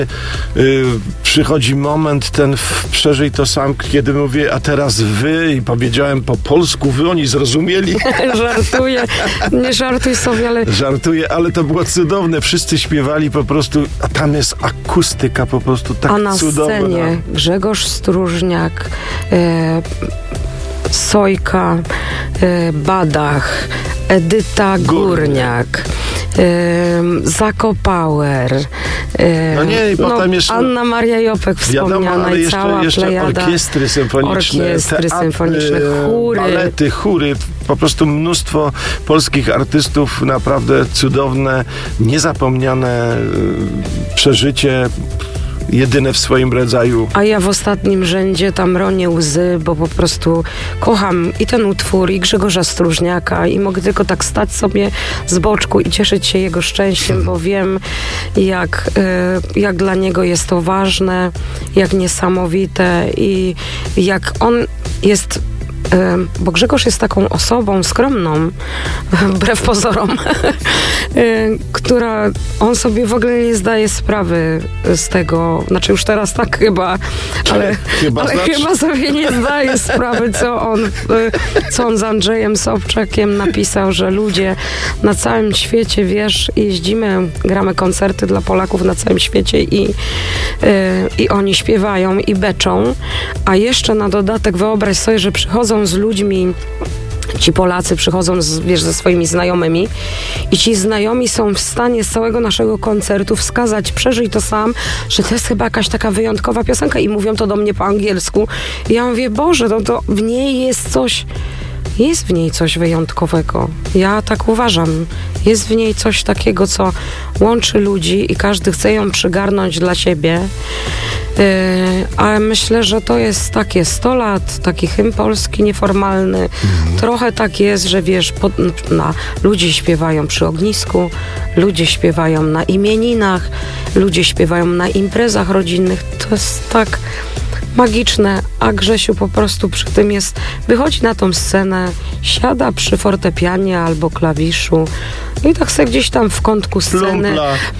Przychodzi moment ten przeżyj to sam, kiedy mówię, a teraz wy i powiedziałem po polsku, wy oni zrozumieli. Żartuję, nie żartuj sobie, ale... Żartuję, ale to było cudowne. Wszyscy śpiewali po prostu, a tam jest akustyka po prostu tak cudowna. A na scenie Grzegorz Stróżniak, Sojka, Badach, Edyta Górniak, Zakopauer, no nie, i potem jeszcze Anna Maria Jopek wspomniana, ale i cała jeszcze plejada orkiestry symfoniczne, chóry. balety, chóry, po prostu mnóstwo polskich artystów, naprawdę cudowne, niezapomniane przeżycie, jedyne w swoim rodzaju. A ja w ostatnim rzędzie tam ronię łzy, bo po prostu kocham i ten utwór, i Grzegorza Stróżniaka, i mogę tylko tak stać sobie z boczku i cieszyć się jego szczęściem, bo wiem, jak dla niego jest to ważne, jak niesamowite i jak on jest... Bo Grzegorz jest taką osobą skromną, wbrew pozorom, która on sobie w ogóle nie zdaje sprawy z tego, znaczy już teraz tak chyba, ale chyba sobie nie zdaje sprawy, co on z Andrzejem Sobczakiem napisał, że ludzie na całym świecie, wiesz, jeździmy, gramy koncerty dla Polaków na całym świecie i oni śpiewają i beczą, a jeszcze na dodatek wyobraź sobie, że przychodzą z ludźmi, ci Polacy przychodzą ze swoimi znajomymi i ci znajomi są w stanie z całego naszego koncertu wskazać, przeżyj to sam, że to jest chyba jakaś taka wyjątkowa piosenka i mówią to do mnie po angielsku. I ja mówię, Boże, to w niej jest w niej coś wyjątkowego. Ja tak uważam. Jest w niej coś takiego, co łączy ludzi i każdy chce ją przygarnąć dla siebie. Ale myślę, że to jest takie 100 lat, taki hymn polski nieformalny. Trochę tak jest, że wiesz, ludzie śpiewają przy ognisku, ludzie śpiewają na imieninach, ludzie śpiewają na imprezach rodzinnych. To jest tak magiczne, a Grzesiu po prostu przy tym wychodzi na tą scenę, siada przy fortepianie albo klawiszu i tak sobie gdzieś tam w kątku sceny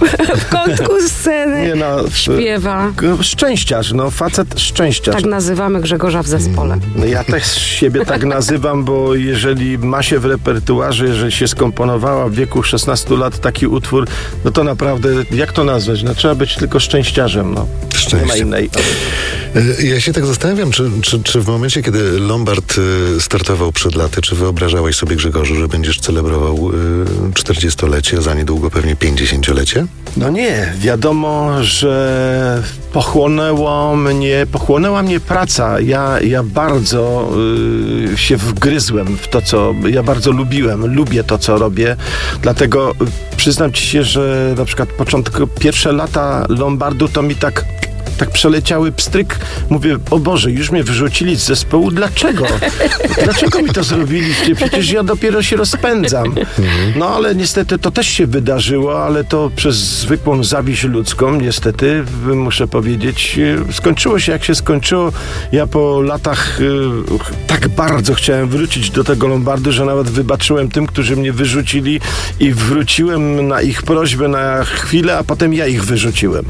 śpiewa. Szczęściarz, facet szczęściarz. Tak nazywamy Grzegorza w zespole. Ja też siebie tak nazywam, bo jeżeli ma się w repertuarze, jeżeli się skomponowała w wieku 16 lat taki utwór, no to naprawdę, jak to nazwać? No, trzeba być tylko szczęściarzem. Nie ma innej. Ja się tak zastanawiam, czy w momencie, kiedy Lombard startował przed laty, czy wyobrażałeś sobie, Grzegorzu, że będziesz celebrował 40-lecie, a za niedługo pewnie 50-lecie? No nie, wiadomo, że pochłonęła mnie praca. Ja bardzo się wgryzłem w to, co ja bardzo lubię to, co robię. Dlatego przyznam ci się, że na przykład pierwsze lata Lombardu to mi tak przeleciały pstryk. Mówię, o Boże, już mnie wyrzucili z zespołu. Dlaczego? Dlaczego mi to zrobiliście? Przecież ja dopiero się rozpędzam. No ale niestety to też się wydarzyło, ale to przez zwykłą zawiść ludzką, niestety, muszę powiedzieć, skończyło się jak się skończyło. Ja po latach tak bardzo chciałem wrócić do tego Lombardu, że nawet wybaczyłem tym, którzy mnie wyrzucili i wróciłem na ich prośbę na chwilę, a potem ja ich wyrzuciłem.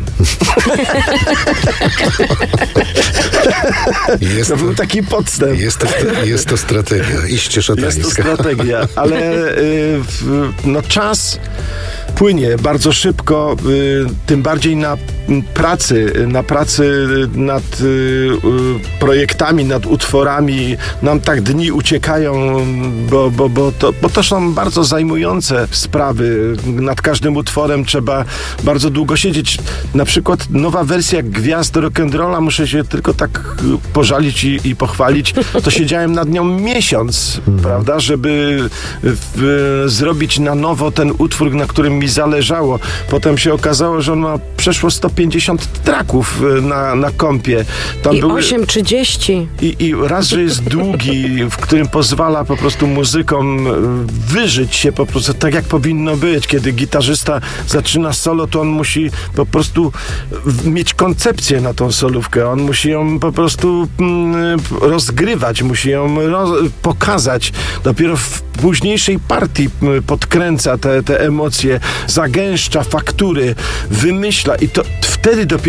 To był taki podstęp. Jest to strategia, iście szatańska. Jest to strategia, ale czas płynie bardzo szybko, tym bardziej na pracy nad projektami, nad utworami. Nam tak dni uciekają, bo to są bardzo zajmujące sprawy. Nad każdym utworem trzeba bardzo długo siedzieć. Na przykład nowa wersja Gwiazd Rock'n'Rolla, muszę się tylko tak pożalić i pochwalić, to siedziałem nad nią miesiąc, prawda, żeby zrobić na nowo ten utwór, na którym mi zależało. Potem się okazało, że on ma przeszło 150 traków na kompie. Tam I 8:30. I raz, że jest długi, w którym pozwala po prostu muzykom wyżyć się po prostu tak, jak powinno być. Kiedy gitarzysta zaczyna solo, to on musi po prostu mieć koncepcję na tą solówkę. On musi ją po prostu rozgrywać, musi ją pokazać. Dopiero w późniejszej partii podkręca te emocje, zagęszcza faktury, wymyśla i to wtedy dopiero